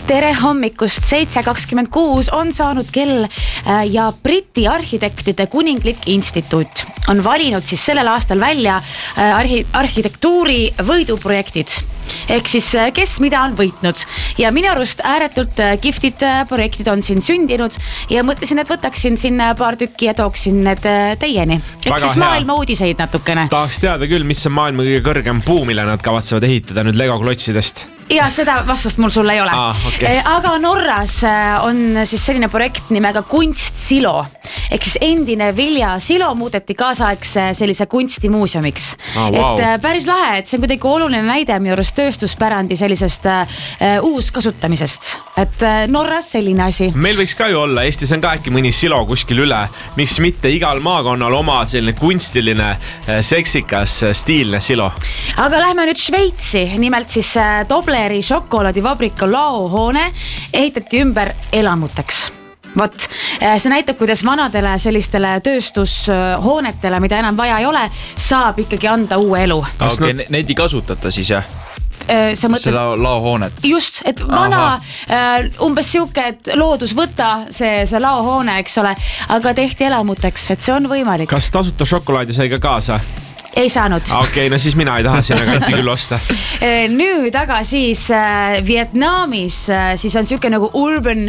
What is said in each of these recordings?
Tere hommikust, 7.26 on saanud kell ja Briti arhitektide kuninglik instituut on valinud siis sellel aastal välja arhitektuuri võiduprojektid. Ehk siis kes mida on võitnud. Ja minu arust ääretult kihvtid projektid on siin sündinud ja mõtlesin, et võtaksin siin paar tükki ja tooksin need teieni. Ehk siis maailma uudiseid natukene. Tahaks teada küll, mis on maailma kõige kõrgem puu, mille nad kavatsevad ehitada nüüd Lego klotsidest. Ja seda vastust mul sulle ei ole. Okay. Aga Norras on siis selline projekt nimega kunstsilo. Ehk siis endine viljasilo muudeti kaasaegse sellise kunstimuuseumiks. Wow. Et päris lahe, et see on kuidagi oluline näide minu arust tööstuspärandi sellisest uuskasutamisest. Et Norras selline asi. Meil võiks ka ju olla, Eestis on ka äkki mõni silo kuskil üle. Miks mitte igal maakonnal oma selline kunstiline, seksikas, stiilne silo. Aga lähme nüüd Šveitsi, nimelt siis Tobleri šokolaadivabrika laohoone ehitati ümber elamuteks. Vot, see näitab, kuidas vanadele sellistele tööstushoonetele, mida enam vaja ei ole, saab ikkagi anda uue elu. Okay, neid ei kasutata siis, jah? See laohoonet. Just, et vana umbes siuke, et loodus võta see laohoone, eks ole, aga tehti elamuteks, et see on võimalik. Kas tasuta šokolaadi sai ka kaasa? Ei saanud. Okei, no siis mina ei taha sinna kanti küll osta. Nüüd aga siis Vietnamis siis on siuke nagu urban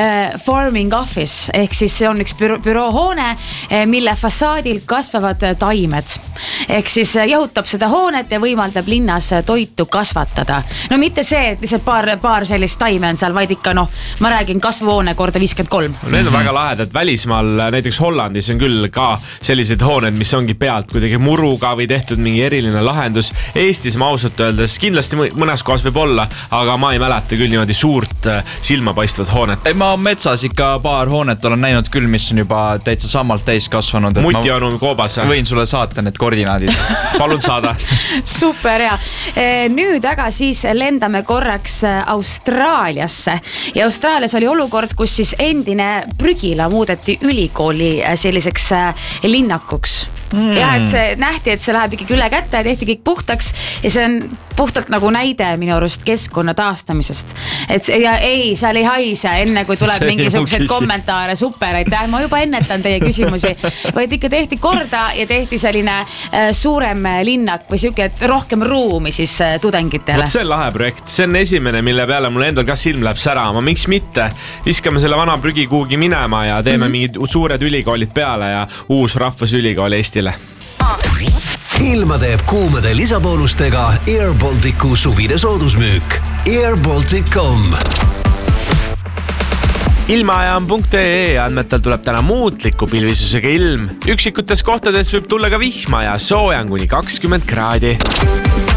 farming office, ehk siis see on üks büroohoone, mille fassaadil kasvavad taimed. Ehk siis jahutab seda hoonet ja võimaldab linnas toitu kasvatada. No mitte see, et lihtsalt paar sellist taime on seal, vaid ikka ma räägin kasvuhoone korda 53. Need on väga lahedad. Välismaal, näiteks Hollandis on küll ka sellised hooned, mis ongi pealt kuidagi muruga või tehtud mingi eriline lahendus. Eestis ma ausalt öeldes kindlasti mõnes kohas võib olla, aga ma ei mäleta küll niimoodi suurt silmapaistvat hoonet. Ma metsas ikka paar hoonet olen näinud küll, mis on juba täitsa sammalt täis kasvanud. Muti on koobas. Võin sulle saata need koordinaadid. Palun saada. Super, ja. Nüüd aga siis lendame korraks Austraaliasse. Ja Austraalias oli olukord, kus siis endine prügila muudeti ülikooli selliseks linnakuks. Ja et see nähti, et see läheb ikkagi üle kätte ja tehti kõik puhtaks ja see on puhtalt nagu näide minu arust keskkonna taastamisest. Et ja ei, seal ei haise enne, kui tuleb mingisugused kommentaare, super, aitäh, ma juba ennetan teie küsimusi, vaid ikka tehti korda ja tehti selline suurem linnak või siuke, et rohkem ruumi siis tudengitele. See on lahe projekt, see on esimene, mille peale mul endal ka silm läheb särama, miks mitte? Viskame selle vana prügi kuhugi minema ja teeme mingid suured ülikoolid peale ja uus rahvusülikool Eestile. Ilma teeb kuumade lisaboonustega Air Balticu suvine soodusmüük. airbaltic.com Ilmaajam.ee andmetel tuleb täna muutliku pilvisusega ilm. Üksikutes kohtades võib tulla ka vihma ja soojan kuni 20 kraadi.